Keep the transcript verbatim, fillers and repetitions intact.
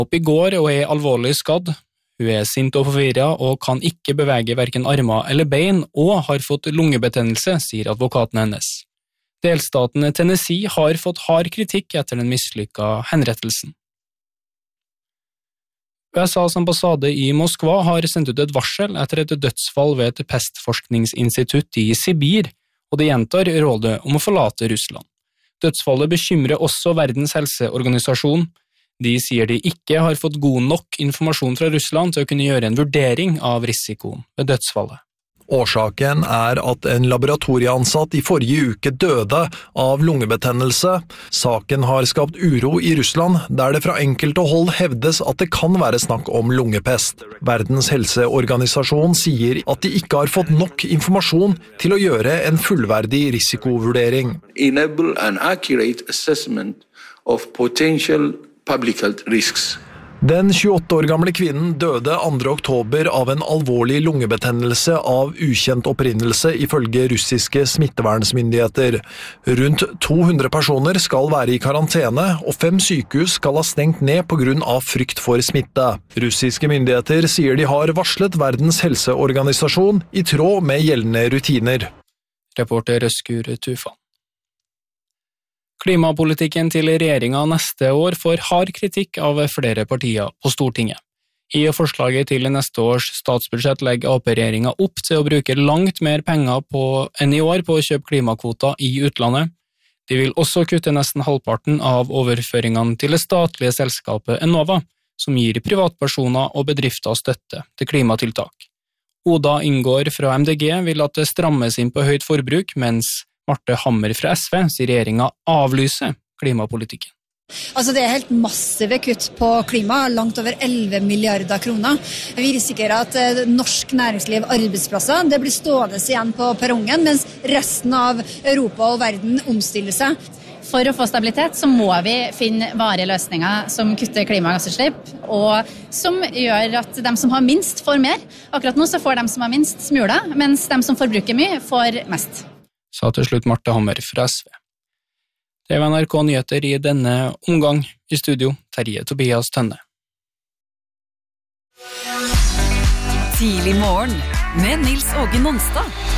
opp i går og er alvorlig skadd. Hun er sint og forvirret og kan ikke bevege hverken armer eller bein og har fått lungebetennelse, sier advokaten hennes. Delstaten Tennessee har fått hard kritikk etter den mislykka henrettelsen. U S A's ambassade i Moskva har sendt ut et varsel etter et dødsfall ved et pestforskningsinstitutt i Sibir, og det gjentar rådet om å forlate Russland. Dødsfallet bekymrer også Verdens helseorganisasjon. De sier de ikke har fått god nok informasjon fra Russland til å kunne gjøre en vurdering av risikoen ved dødsfallet. Årsaken er at en laboratorieansatt i forrige uke døde av lungebetennelse. Saken har skapt uro i Russland, der det fra enkelte hold hevdes at det kan være snakk om lungepest. Verdens helseorganisasjon sier at de ikke har fått nok informasjon til å gjøre en fullverdig risikovurdering. Enable an accurate assessment of potential public health risks. Den tjueåtte år gamle kvinnen døde andre oktober av en alvorlig lungebetennelse av ukjent opprinnelse ifølge russiske smittevernsmyndigheter. Rundt to hundre personer skal være i karantene, og fem sykehus skal ha stengt ned på grunn av frykt for smitte. Russiske myndigheter sier de har varslet Verdens helseorganisasjon i tråd med gjeldende rutiner. Reporter Røskur Tufan. Klimapolitikken til regjeringen neste år får hard kritikk av flere partier på Stortinget. I forslaget til neste års statsbudsjett legger Ap-regjeringen opp til å bruke langt mer penger på, enn i år på å kjøpe klimakvoter i utlandet. De vil også kutte nesten halvparten av overføringene til det statlige selskapet Enova, som gir privatpersoner og bedrifter støtte til klimatiltak. Oda Ingår fra M D G vil at det strammes inn på høyt forbruk, mens Marte Hammer fra S V sier regjeringen avlyser klimapolitikken. Altså det er helt massive kutt på klima, langt over elleve milliarder kroner. Vi risikerer at norsk næringsliv arbeidsplasser det blir stående igjen på perrongen, mens resten av Europa og verden omstiller seg. For å få stabilitet så må vi finne varige løsninger som kutter klimagassutslipp, og som gjør at de som har minst får mer. Akkurat nå så får de som har minst smuler, mens de som forbruker mye får mest. Sa til slutt Marte Hammer fra S V. Det var N R K Nyheter i denne omgang. I studio, Terje Tobias Tønne. Tidlig morgen med Nils Åge Nonstad.